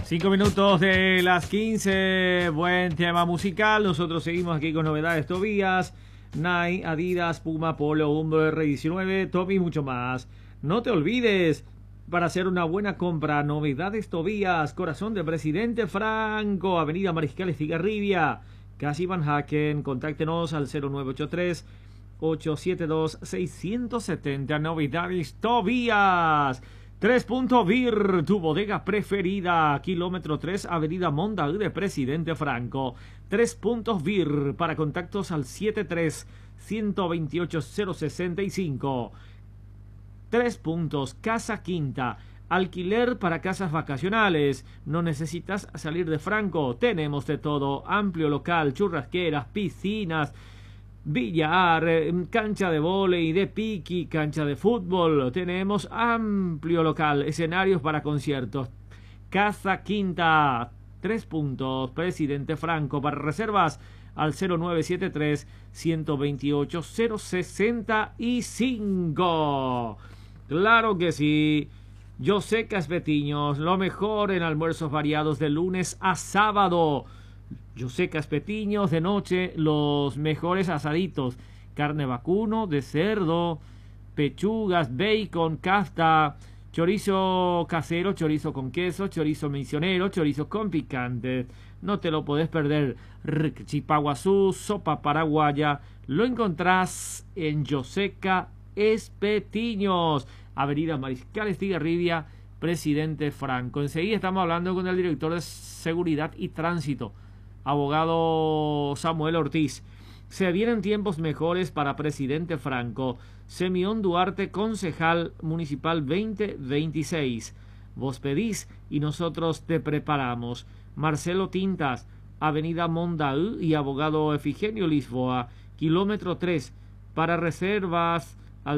5 minutos de las 15. Buen tema musical. Nosotros seguimos aquí con novedades Tobías, Nike, Adidas, Puma, Polo, Umbro, R19, Tommy y mucho más. No te olvides, para hacer una buena compra, novedades Tobías, corazón de Presidente Franco, Avenida Mariscal Estigarribia, casi Van Haken. Contáctenos al 0983 872 670. Novedades Tobías. 3.vir, tu bodega preferida, kilómetro 3, Avenida Mondaú de Presidente Franco. 3.vir, para contactos al 73-128-065. 3 puntos, Casa Quinta, alquiler para casas vacacionales. No necesitas salir de Franco, tenemos de todo, amplio local, churrasqueras, piscinas, billar, cancha de vóley, de piqui, cancha de fútbol. Tenemos amplio local, escenarios para conciertos. Casa Quinta, 3 puntos, Presidente Franco. Para reservas al 0973 128 065. Claro que sí. Yoseca Espetiños, lo mejor en almuerzos variados de lunes a sábado. Yoseca Espetiños, de noche los mejores asaditos, carne vacuno, de cerdo, pechugas, bacon, kafta, chorizo casero, chorizo con queso, chorizo misionero, chorizo con picante. No te lo podés perder. Chipaguazú, sopa paraguaya, lo encontrás en Yoseca Espetiños, Avenida Mariscal Estigarribia, Presidente Franco. Enseguida estamos hablando con el director de Seguridad y Tránsito, abogado Samuel Ortiz. Se vienen tiempos mejores para Presidente Franco. Semión Duarte, concejal municipal 2026. Vos pedís y nosotros te preparamos. Marcelo Tintas, Avenida Mondaú y abogado Efigenio Lisboa, kilómetro 3. Para reservas al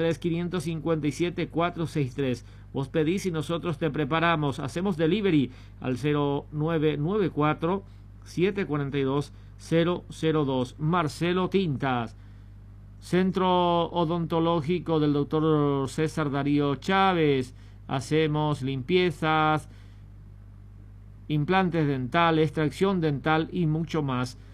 73-557-463. Vos pedís y nosotros te preparamos. Hacemos delivery al 0994 742 002. Marcelo Tintas. Centro Odontológico del doctor César Darío Chávez. Hacemos limpiezas, implantes dentales, extracción dental y mucho más.